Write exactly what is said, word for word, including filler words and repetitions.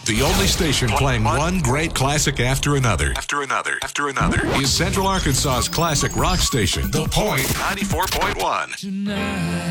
The only station playing one great classic after another, after another, after another, is Central Arkansas's classic rock station, The Point ninety-four point one. Tonight.